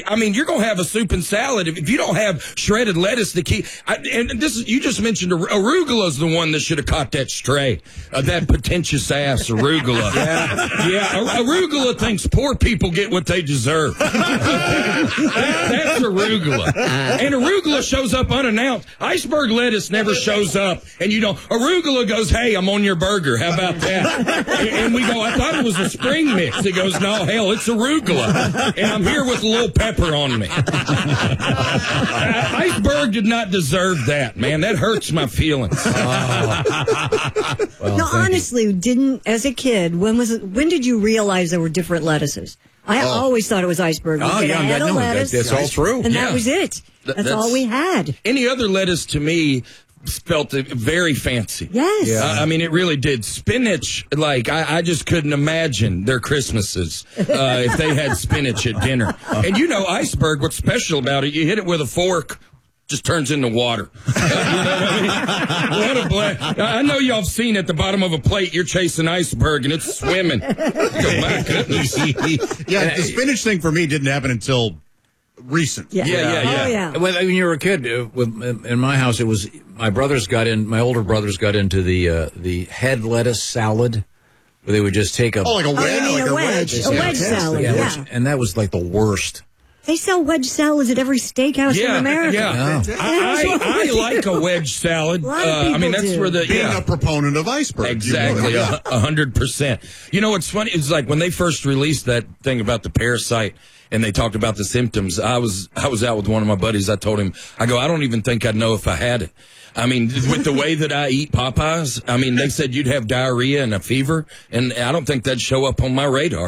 I mean, you're going to have a soup and salad if you don't have shredded lettuce. You just mentioned arugula's the one that should have caught that stray, that pretentious ass arugula. Arugula thinks poor people get what they deserve. That's arugula, and arugula shows up unannounced. Iceberg lettuce never shows up, and arugula goes, "Hey, I'm on your burger. How about that?" And we go, "I thought it was a spring mix." He goes, "No, hell, it's arugula, and I'm here with a little pepper on me." Iceberg did not deserve that, man. That hurts my feelings. No, honestly, as a kid, when did you realize there were different lettuces? I always thought it was iceberg. Lettuce, that's all true. And that was it. That's all we had. Any other lettuce to me felt very fancy. Yes. Yeah. I mean, it really did. Spinach, I just couldn't imagine their Christmases if they had spinach at dinner. And iceberg, what's special about it, you hit it with a fork, just turns into water. You know what I mean? What a blast. I know y'all have seen at the bottom of a plate, you're chasing iceberg and it's swimming. Oh, my goodness. The spinach thing for me didn't happen until recent. Yeah. When you were a kid, in my house, it was my older brothers got into the head lettuce salad, where they would just take a wedge salad. Yeah. And that was like the worst. They sell wedge salads at every steakhouse in America. Yeah. I like a wedge salad. That's where being a proponent of iceberg. Exactly, 100%. You know what's funny? It's like when they first released that thing about the parasite and they talked about the symptoms. I was out with one of my buddies. I told him, I don't even think I'd know if I had it. I mean, with the way that I eat Popeyes, they said you'd have diarrhea and a fever, and I don't think that'd show up on my radar.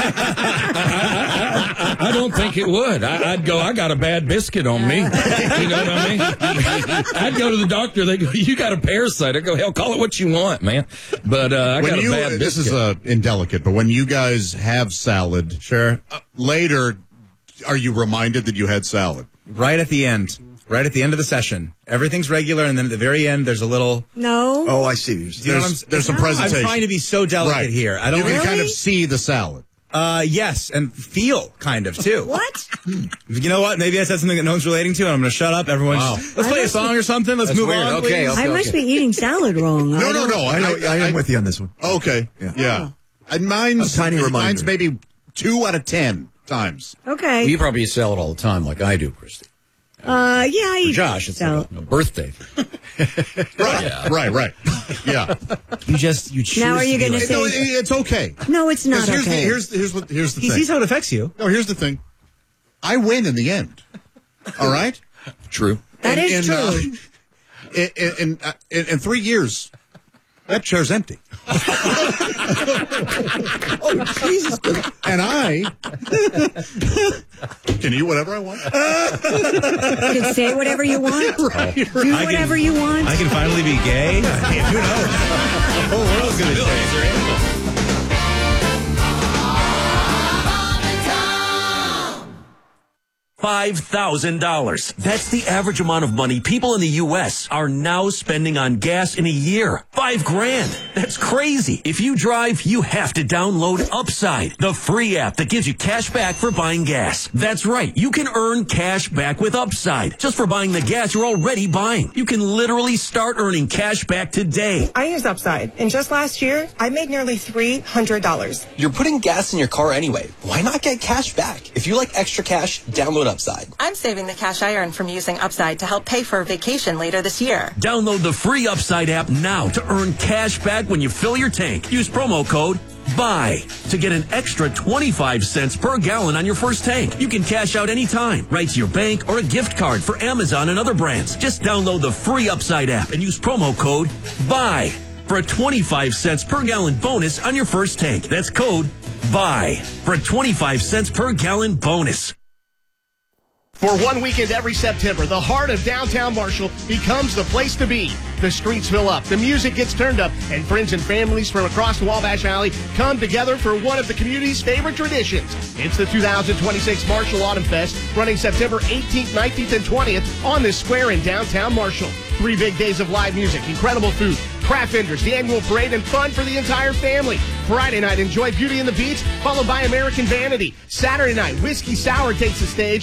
I don't think it would. I'd go, I got a bad biscuit on me. You know what I mean? I'd go to the doctor. They go, you got a parasite. I go, hell, call it what you want, man. But I got a bad biscuit. This is indelicate, but when you guys have salad, later, are you reminded that you had salad? Right at the end. Right at the end of the session. Everything's regular, and then at the very end, there's a little... No. Oh, I see. There's some presentation. I'm trying to be so delicate here. You can kind of see the salad. Yes, and feel, kind of, too. What? You know what? Maybe I said something that no one's relating to, and I'm going to shut up. Everyone, let's play a song or something. Let's move on, Okay, I must be eating salad wrong. No. I am with you on this one. Okay. Yeah. And mine's maybe 2 out of 10 times. Okay. Well, you probably eat salad all the time, like I do, Christy. I eat Josh, it's like a birthday. Right. Yeah. You choose. Now are you going to say... No, it's okay. No, it's not okay. Here's the thing. He sees how it affects you. No, here's the thing. I win in the end. All right? True. That is true. In 3 years, that chair's empty. Oh, Jesus. And I can eat whatever I want. You can say whatever you want. Do whatever you want. I can finally be gay. Who knows? The whole world's going to change. $5,000. That's the average amount of money people in the U.S. are now spending on gas in a year. $5,000. That's crazy. If you drive, you have to download Upside, the free app that gives you cash back for buying gas. That's right. You can earn cash back with Upside just for buying the gas you're already buying. You can literally start earning cash back today. I use Upside, and just last year, I made nearly $300. You're putting gas in your car anyway. Why not get cash back? If you like extra cash, download Upside. I'm saving the cash I earn from using Upside to help pay for a vacation later this year. Download the free Upside app now to earn cash back when you fill your tank. Use promo code BUY to get an extra 25 cents per gallon on your first tank. You can cash out anytime, right to your bank or a gift card for Amazon and other brands. Just download the free Upside app and use promo code BUY for a 25 cents per gallon bonus on your first tank. That's code BUY for a 25 cents per gallon bonus. For one weekend every September, the heart of downtown Marshall becomes the place to be. The streets fill up, the music gets turned up, and friends and families from across the Wabash Valley come together for one of the community's favorite traditions. It's the 2026 Marshall Autumn Fest, running September 18th, 19th, and 20th on this square in downtown Marshall. 3 big days of live music, incredible food, craft vendors, the annual parade, and fun for the entire family. Friday night, enjoy Beauty and the Beats, followed by American Vanity. Saturday night, Whiskey Sour takes the stage